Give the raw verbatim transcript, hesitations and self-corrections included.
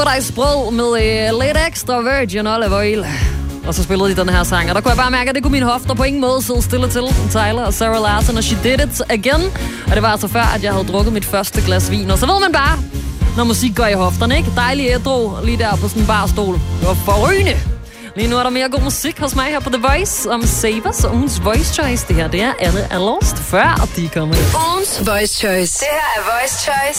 Paradise Brød med uh, Late Extra Virgin Olive Oil. Og så spillede de den her sang, og der kunne jeg bare mærke, at det kunne mine hofter på ingen måde sidde stille til. Tyler og Sarah Larsen, og She Did It Again. Og det var altså før, at jeg havde drukket mit første glas vin. Og så ved man bare, når musik går i hofterne, ikke? Dejlig ædru lige der på sådan en barstol. Det var forrygende. Lige nu er der mere god musik hos mig her på The Voice om Savers og ugens Voice Choice. Det her, det er Alle er Lost, før de kommer. Ugens Voice Choice. Det her er Voice Choice